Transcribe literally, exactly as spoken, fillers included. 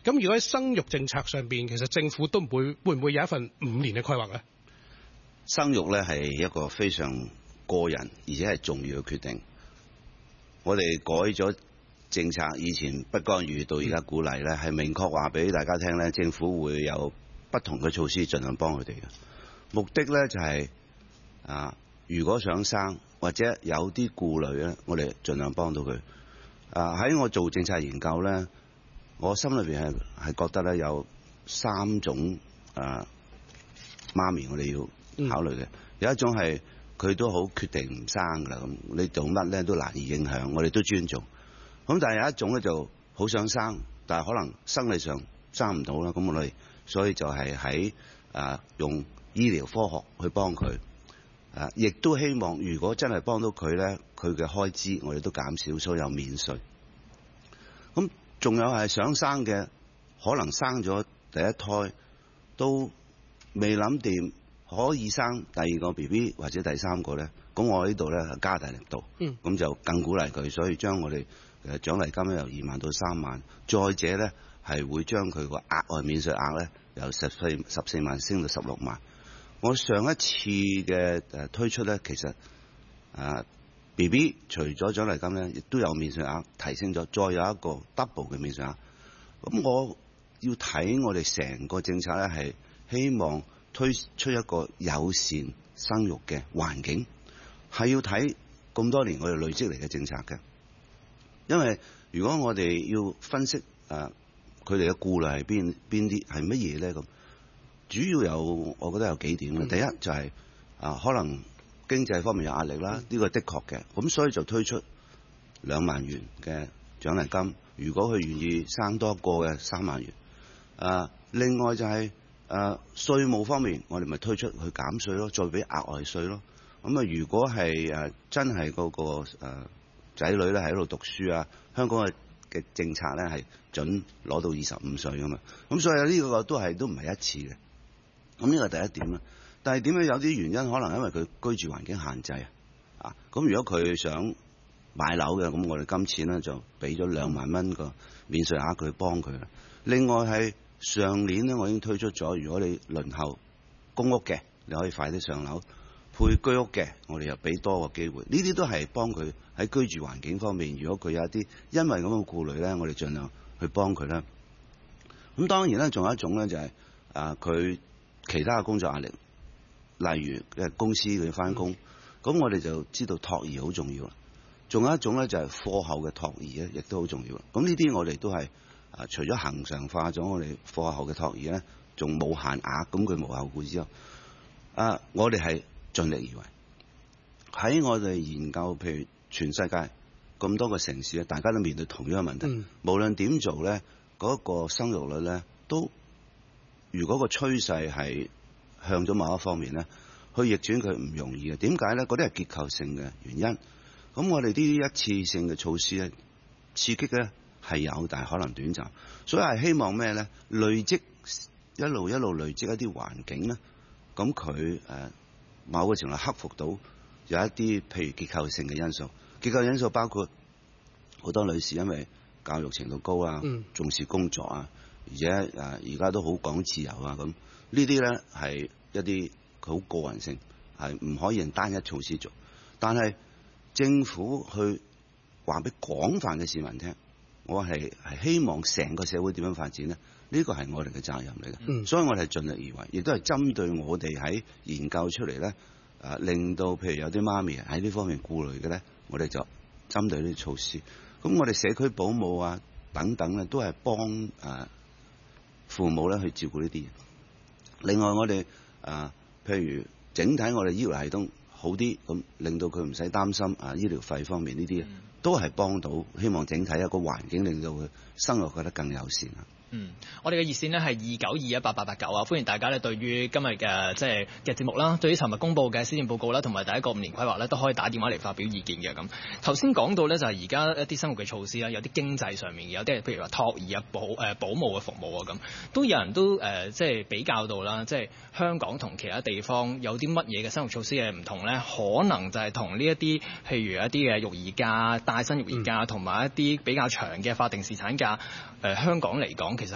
咁如果喺生育政策上邊，其實政府都唔會會唔會有一份五年嘅規劃咧？ 生育咧係一個非常個人而且係重要嘅決定。我哋改咗政策，以前不干預到而家鼓勵咧，係明確話俾大家聽咧，政府會有不同嘅措施，盡量幫佢哋嘅目的咧就係、是、啊，如果想生或者有啲顧慮咧，我哋盡量幫到佢。啊，喺我做政策研究咧，我心裏邊係係覺得咧有三種啊媽咪我哋要考慮嘅、嗯，有一種係佢都好決定唔生噶啦，咁你做乜咧都難以影響，我哋都尊重。咁但係有一種咧就好想生，但係可能生理上生唔到啦，咁我哋所以就係喺啊用醫療科學去幫佢，啊亦都希望如果真係幫到佢咧，佢嘅開支我哋都減少，所以有免稅。咁仲有係想生嘅，可能生咗第一胎都未諗掂可以生第二個 B B 或者第三個咧，咁我呢度咧加大力度，咁、嗯、就更鼓勵佢，所以將我哋誒獎勵金咧由二萬到三萬，再者咧係會將佢個額外免稅額咧由十四十四萬升到十六萬。我上一次嘅誒推出咧，其實啊 B B 除咗獎勵金咧，亦都有免稅額提升咗，再有一個 double 嘅免稅額。咁我要睇我哋成個政策咧，係希望推出一個友善生育嘅環境，係要睇咁多年我哋累積嚟嘅政策嘅。因為如果我哋要分析誒佢哋嘅顧慮係邊邊啲係乜嘢咧，咁主要有我覺得有幾點嘅。第一就係、是、啊可能經濟方面有壓力啦，呢、這個的確嘅，咁所以就推出兩萬元嘅獎勵金。如果佢願意生多一個嘅三萬元。啊，另外就係、是、啊稅務方面，我哋咪推出去減稅咯，再俾額外稅咯。咁啊，如果係誒、啊、真係嗰、那個誒仔、啊、女咧喺度讀書啊，香港嘅嘅政策咧係準攞到二十五歲噶嘛。咁所以呢個都係都唔係一次嘅。咁呢個第一點啦。但係點樣有啲原因，可能因為佢居住環境限制啊。咁如果佢想買樓嘅，咁我哋今次咧就俾咗兩萬蚊個免稅額佢幫佢啦。另外係上年咧，我已經推出咗，如果你輪候公屋嘅，你可以快啲上樓；配居屋嘅，我哋又俾多個機會。呢啲都係幫佢喺居住環境方面，如果佢有一啲因為咁嘅顧慮咧，我哋盡量去幫佢啦。咁當然咧，仲有一種咧就係、是、啊，佢其他嘅工作壓力，例如嘅公司佢翻工，咁我哋就知道托兒好重要啦。仲有一種咧就係課後嘅托兒咧，亦都好重要啦。咁呢啲我哋都係。啊！除咗恆常化咗我哋課後嘅托兒咧，仲冇限額，咁佢無後顧之憂。啊！我哋係盡力而為。喺我哋研究，譬如全世界咁多個城市，大家都面對同樣嘅問題。嗯、無論點做咧，嗰、那個生育率咧，都如果個趨勢係向咗某一方面咧，去逆轉佢唔容易嘅。點解咧？嗰啲係結構性嘅原因。咁我哋呢啲一次性嘅措施咧，刺激咧。係有，但係可能短暫，所以係希望咩咧？累積一路一路累積一啲環境咧，咁佢誒某個程度克服到有一啲譬如結構性嘅因素。結構因素包括好多女士因為教育程度高啊，嗯、重視工作啊，而且誒而家都好講自由啊，咁呢啲咧係一啲佢好個人性，係唔可以用單一措施做。但係政府去話俾廣泛嘅市民聽。我係係希望成個社會點樣發展呢？呢個係我哋嘅責任嚟嘅、嗯，所以我哋係盡力而為，亦都係針對我哋喺研究出嚟咧，誒令到譬如有啲媽咪喺呢方面顧慮嘅咧，我哋就針對呢啲措施。咁我哋社區保姆啊等等咧，都係幫誒父母咧去照顧呢啲嘢。另外我哋誒譬如整體我哋醫療系統好啲，咁令到佢唔使擔心啊醫療費方面呢啲。嗯都係幫到，希望整體一個環境令到佢生活覺得更友善啊！ 嗯，我哋嘅熱線呢係二九二一八八八九啊，歡迎大家呢對於今日嘅即係嘅節目啦，對於尋日公佈嘅施政報告啦，同埋第一個五年規劃呢，都可以打電話嚟發表意見嘅。咁頭先講到呢，就係而家一啲生活嘅措施啦，有啲經濟上面嘅，有啲係譬如話托兒啊、保誒保姆嘅服務啊，咁都有人都誒即係比較到啦，即係香港同其他地方有啲乜嘢嘅生活措施嘅唔同呢？可能就係同呢一啲譬如一啲嘅育兒假、帶薪育兒假同埋一啲比較長嘅法定侍產假，誒、呃、香港嚟講。